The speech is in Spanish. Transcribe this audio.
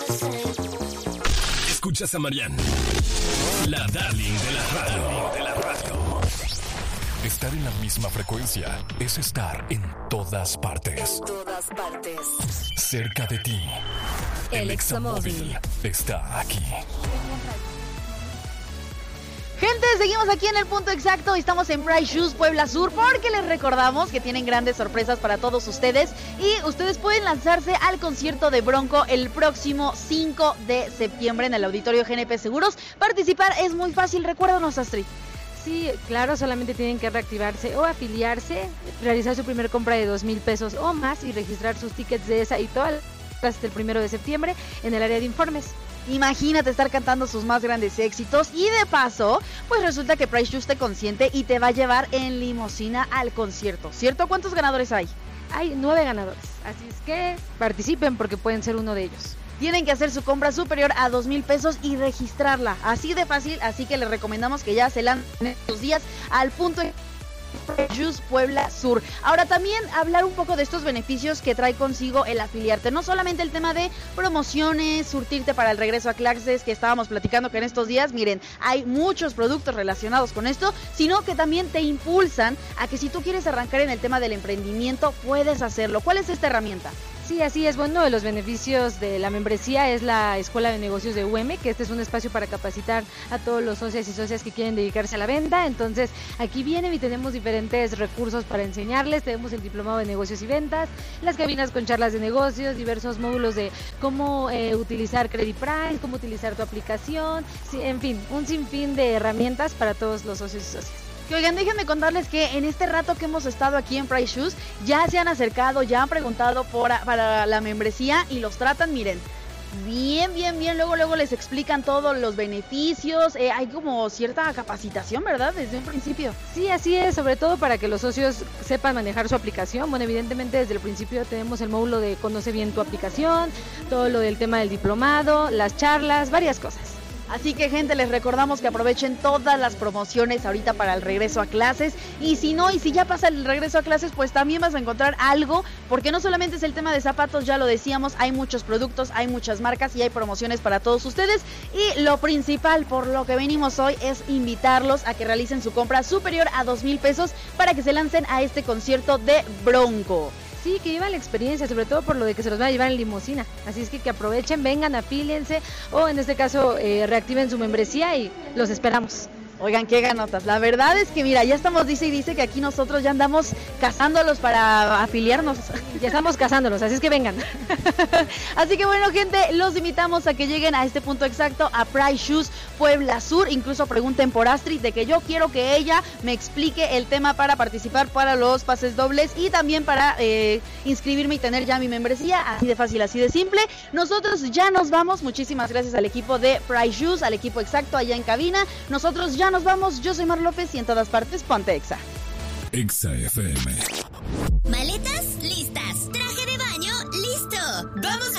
Escuchas a Marianne, la darling de la radio. Estar en la misma frecuencia es estar en todas partes. En todas partes. Cerca de ti. El Examóvil está aquí. Gente, seguimos aquí en el punto exacto y estamos en Price Shoes Puebla Sur porque les recordamos que tienen grandes sorpresas para todos ustedes y ustedes pueden lanzarse al concierto de Bronco el próximo 5 de septiembre en el Auditorio GNP Seguros. Participar es muy fácil, recuérdanos, Astrid. Sí, claro, solamente tienen que reactivarse o afiliarse, realizar su primer compra de 2,000 pesos o más y registrar sus tickets de esa y todas las hasta el 1 de septiembre en el área de informes. Imagínate estar cantando sus más grandes éxitos y de paso, pues resulta que Price Shoes te consiente y te va a llevar en limusina al concierto, ¿cierto? ¿Cuántos ganadores hay? Hay 9 ganadores, así es que participen porque pueden ser uno de ellos. Tienen que hacer su compra superior a 2,000 pesos y registrarla, así de fácil, así que les recomendamos que ya se lancen estos días al punto Shoes Puebla Sur. Ahora también hablar un poco de estos beneficios que trae consigo el afiliarte, no solamente el tema de promociones, surtirte para el regreso a clases que estábamos platicando que en estos días, miren, hay muchos productos relacionados con esto, sino que también te impulsan a que si tú quieres arrancar en el tema del emprendimiento, puedes hacerlo. ¿Cuál es esta herramienta? Sí, así es. Bueno, de los beneficios de la membresía es la Escuela de Negocios de UM, que este es un espacio para capacitar a todos los socios y socias que quieren dedicarse a la venta. Entonces, aquí vienen y tenemos diferentes recursos para enseñarles. Tenemos el diplomado de negocios y ventas, las cabinas con charlas de negocios, diversos módulos de cómo utilizar Credit Price, cómo utilizar tu aplicación, sí, en fin, un sinfín de herramientas para todos los socios y socias. Oigan, déjenme contarles que en este rato que hemos estado aquí en Price Shoes, ya se han acercado, ya han preguntado para la membresía y los tratan, miren, bien, luego les explican todos los beneficios, hay como cierta capacitación, ¿verdad? Desde un principio. Sí, así es, sobre todo para que los socios sepan manejar su aplicación. Bueno, evidentemente desde el principio tenemos el módulo de conoce bien tu aplicación, todo lo del tema del diplomado, las charlas, varias cosas. Así que, gente, les recordamos que aprovechen todas las promociones ahorita para el regreso a clases. Y si no, y si ya pasa el regreso a clases, pues también vas a encontrar algo, porque no solamente es el tema de zapatos, ya lo decíamos, hay muchos productos, hay muchas marcas y hay promociones para todos ustedes. Y lo principal por lo que venimos hoy es invitarlos a que realicen su compra superior a 2,000 pesos para que se lancen a este concierto de Bronco. Sí, que llevan la experiencia, sobre todo por lo de que se los van a llevar en limusina. Así es que aprovechen, vengan, afíliense o en este caso reactiven su membresía y los esperamos. Oigan, qué ganotas. La verdad es que mira, ya estamos dice y dice que aquí nosotros ya andamos cazándolos para afiliarnos. Ya estamos cazándolos, así es que vengan. Así que bueno, gente, los invitamos a que lleguen a este punto exacto, a Price Shoes Puebla Sur. Incluso pregunten por Astrid, de que yo quiero que ella me explique el tema para participar para los pases dobles y también para inscribirme y tener ya mi membresía. Así de fácil, así de simple. Nosotros ya nos vamos. Muchísimas gracias al equipo de Price Shoes, al equipo exacto allá en cabina. Nosotros ya nos vamos. Yo soy Mar López y en todas partes ponte Exa. Exa FM. Maletas listas, traje de baño listo. Vamos a